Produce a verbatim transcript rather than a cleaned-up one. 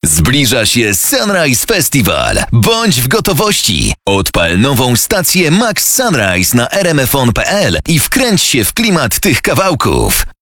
Zbliża się Sunrise Festival. Bądź w gotowości. Odpal nową stację Max Sunrise na r m f on kropka p l i wkręć się w klimat tych kawałków.